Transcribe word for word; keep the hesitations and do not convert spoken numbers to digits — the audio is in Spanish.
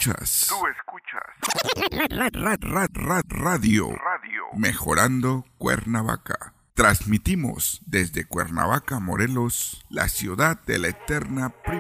escuchas. Tú escuchas. Rad, rad, rad, rad, radio. Radio. Mejorando Cuernavaca. Transmitimos desde Cuernavaca, Morelos, la ciudad de la eterna primavera.